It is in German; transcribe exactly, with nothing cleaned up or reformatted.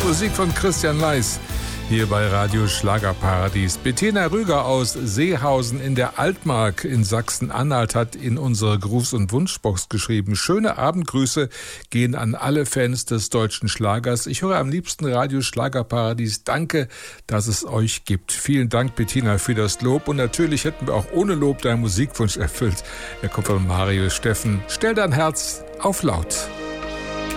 Musik von Christian Leis hier bei Radio Schlagerparadies. Bettina Rüger aus Seehausen in der Altmark in Sachsen-Anhalt hat in unsere Gruß- und Wunschbox geschrieben: Schöne Abendgrüße gehen an alle Fans des deutschen Schlagers. Ich höre am liebsten Radio Schlagerparadies. Danke, dass es euch gibt. Vielen Dank, Bettina, für das Lob. Und natürlich hätten wir auch ohne Lob deinen Musikwunsch erfüllt. Er kommt von Mario Steffen. Stell dein Herz auf laut.